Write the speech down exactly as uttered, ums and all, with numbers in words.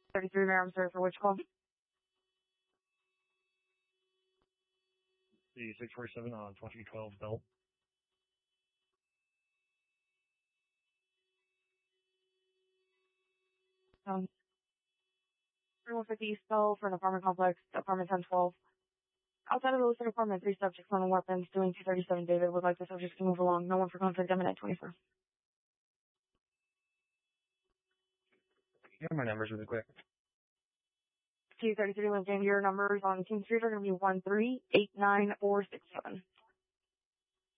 thirty-three, Mayor, sir, for which call? The six forty-seven on twenty twelve Bell. Um, one fifty East Bell for an apartment complex, apartment ten twelve. Outside of the listed apartment, three subjects on weapons, doing two thirty-seven. David would like the subjects to move along. No one for contact, M N twenty-four. Give my numbers really quick. two thirty-three, Lincoln, your numbers on King Street are going to be one three eight nine four six seven.